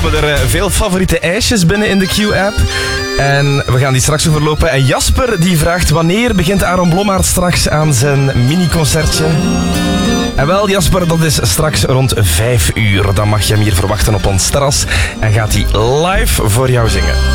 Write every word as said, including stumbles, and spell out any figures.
komen er uh, veel favoriete ijsjes binnen in de Q-app. En we gaan die straks overlopen. En Jasper die vraagt, wanneer begint Aaron Blommaert straks aan zijn mini-concertje? En wel, Jasper, dat is straks rond vijf uur. Dan mag je hem hier verwachten op ons terras. En gaat hij live voor jou zingen.